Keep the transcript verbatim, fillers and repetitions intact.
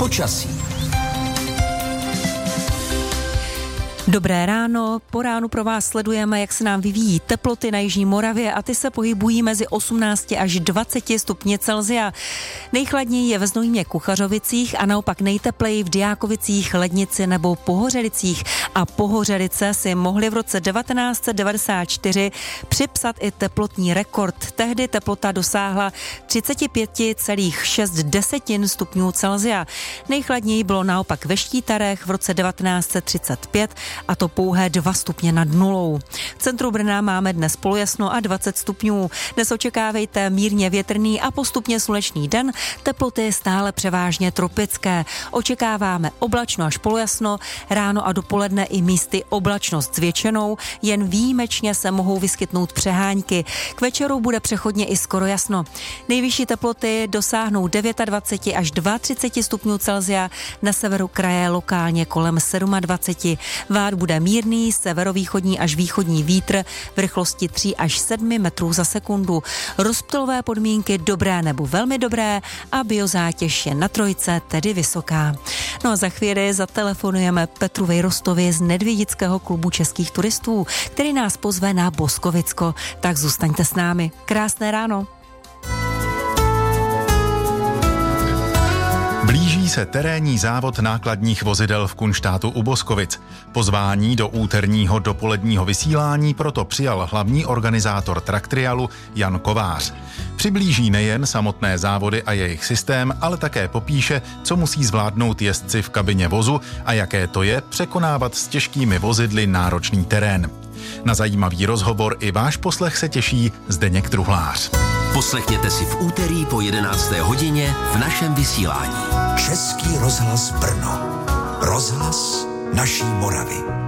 Počasí. Dobré ráno, po ránu pro vás sledujeme, jak se nám vyvíjí teploty na jižní Moravě a ty se pohybují mezi osmnácti až dvaceti stupni Celsia. Nejchladněji je ve Znojmě Kuchařovicích a naopak nejtepleji v Dyákovicích, Lednici nebo Pohořelicích. A Pohořelice si mohli v roce devatenáct set devadesát čtyři připsat i teplotní rekord. Tehdy teplota dosáhla třicet pět celá šest stupňů Celsia. Nejchladněji bylo naopak ve Štítarech v roce devatenáct set třicet pět, a to pouhé dva stupně nad nulou. V centru Brna máme dnes polojasno a dvacet stupňů. Dnes očekávejte mírně větrný a postupně slunečný den, teploty stále převážně tropické. Očekáváme oblačno až polojasno, ráno a dopoledne i místy oblačnost s většinou, jen výjimečně se mohou vyskytnout přehánky. K večeru bude přechodně i skoro jasno. Nejvyšší teploty dosáhnou dvacet devět až třicet dva stupňů Celsia, na severu kraje lokálně kolem dvacet sedm. Vát bude mírný, severovýchodní až východní vítr v rychlosti tři až sedm metrů za sekundu. Rozptylové podmínky dobré nebo velmi dobré a biozátěž je na trojce, tedy vysoká. No a za chvíli zatelefonujeme Petru Vejrostovi z Nedvědického klubu českých turistů, který nás pozve na Boskovicko. Tak zůstaňte s námi. Krásné ráno. Blíží se terénní závod nákladních vozidel v Kunštátu u Boskovic. Pozvání do úterního dopoledního vysílání proto přijal hlavní organizátor Traktrialu Jan Kovář. Přiblíží nejen samotné závody a jejich systém, ale také popíše, co musí zvládnout jezdci v kabině vozu a jaké to je překonávat s těžkými vozidly náročný terén. Na zajímavý rozhovor i váš poslech se těší Zdeněk Truhlář. Poslechněte si v úterý po jedenácté hodině v našem vysílání. Český rozhlas Brno. Rozhlas naší Moravy.